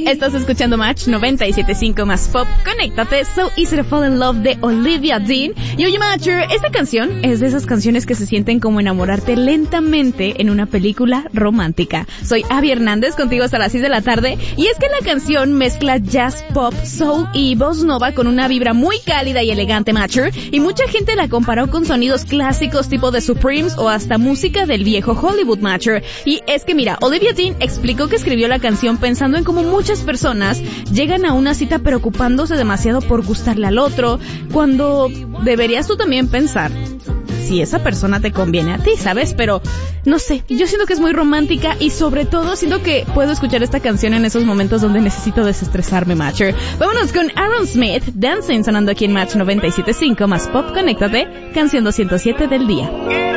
Estás escuchando Match 97.5 más pop. Conéctate, So Easy to Fall in Love de Olivia Dean. Y oye, Matcher, esta canción es de esas canciones que se sienten como enamorarte lentamente en una película romántica. Soy Abby Hernández, contigo hasta las 6 de la tarde. Y es que la canción mezcla jazz, pop, soul y voz nova con una vibra muy cálida y elegante, Matcher. Y mucha gente la comparó con sonidos clásicos tipo de Supremes o hasta música del viejo Hollywood, Matcher. Y es que mira, Olivia Dean explicó que escribió la canción pensando en cómo muchas personas llegan a una cita preocupándose demasiado por gustarle al otro, cuando deberías tú también pensar si esa persona te conviene a ti, ¿sabes? Pero, no sé, yo siento que es muy romántica y sobre todo siento que puedo escuchar esta canción en esos momentos donde necesito desestresarme, Matcher. Vámonos con Aaron Smith, Dancing, sonando aquí en Match 97.5 más pop. Conéctate, canción 207 del día.